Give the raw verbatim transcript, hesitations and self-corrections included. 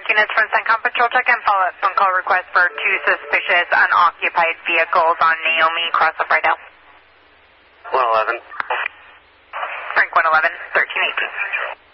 units from CENTCOM Patrol Check and follow-up phone call request for two suspicious unoccupied vehicles on Naomi across the Friedel. one eleven. Frank one eleven, thirteen eighteen.